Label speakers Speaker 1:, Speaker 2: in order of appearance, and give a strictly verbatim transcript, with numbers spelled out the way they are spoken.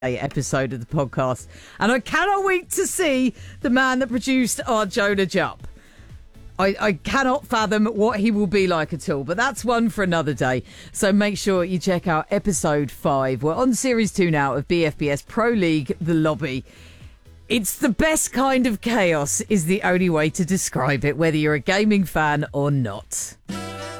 Speaker 1: episode of the podcast, and I cannot wait to see the man that produced our Jonah Jupp. I, I cannot fathom what he will be like at all, but that's one for another day. So make sure you check out episode five. We're on series two now of B F B S Pro League The Lobby. It's the best kind of chaos is the only way to describe it, whether you're a gaming fan or not.